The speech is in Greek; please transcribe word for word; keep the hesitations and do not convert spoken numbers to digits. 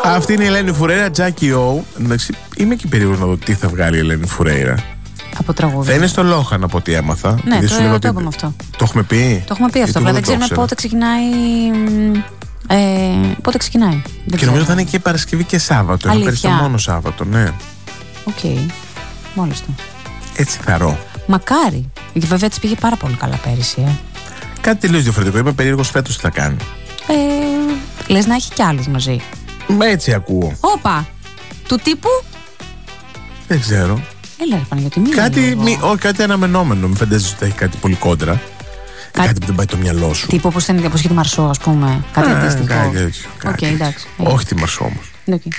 Αυτή είναι η Ελένη Φουρέιρα, Τζάκι Ο. Εντάξει, είμαι και περίεργος να δω τι θα βγάλει η Ελένη Φουρέιρα. Από τραγούδι. Θα είναι στο Λόχαν από ό,τι έμαθα. Ναι, το, το, το, ότι... το είπαμε αυτό. Το έχουμε πει. Το έχουμε πει αυτό, αλλά δεν ξέρουμε πότε ξεκινάει. Ε, πότε ξεκινάει. Δεν και νομίζω θα είναι και Παρασκευή και Σάββατο. Ενώ πέρυσι μόνο Σάββατο, ναι. Οκ. Okay. Μόλις το. Έτσι θαρώ. Μακάρι. Γιατί βέβαια της πήγε πάρα πολύ καλά πέρυσι. Ε. Κάτι τελείως διαφορετικό. Είμαι περίεργος φέτος τι θα κάνει. Ε, λες να έχει κι άλλους μαζί. Μα έτσι ακούω. Όπα. Του τύπου. Δεν ξέρω. Έλα ρε Παναγιώτη, μη κάτι, μη, ό, κάτι αναμενόμενο. Μην φαντάζεσαι ότι θα έχει κάτι πολύ κόντρα. Κάτι, κάτι που δεν πάει το μυαλό σου. Τύπου όπως ήταν η διαποσχέτη Μαρσό, ας πούμε. Κάτι αντίστοιχο. Κάτι τέτοιο. Okay, εντάξει. Όχι τη Μαρσό όμως. Okay.